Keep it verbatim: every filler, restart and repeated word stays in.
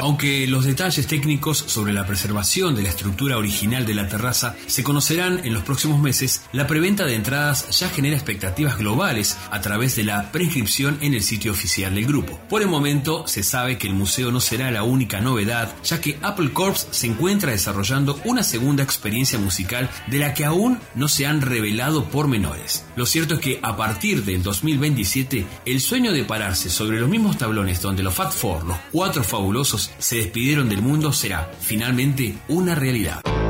Aunque los detalles técnicos sobre la preservación de la estructura original de la terraza se conocerán en los próximos meses, la preventa de entradas ya genera expectativas globales a través de la preinscripción en el sitio oficial del grupo. Por el momento, se sabe que el museo no será la única novedad, ya que Apple Corps se encuentra desarrollando una segunda experiencia musical de la que aún no se han revelado pormenores. Lo cierto es que a partir del dos mil veintisiete, el sueño de pararse sobre los mismos tablones donde los Fab Four, los Cuatro Fabulosos, se despidieron del mundo será finalmente una realidad.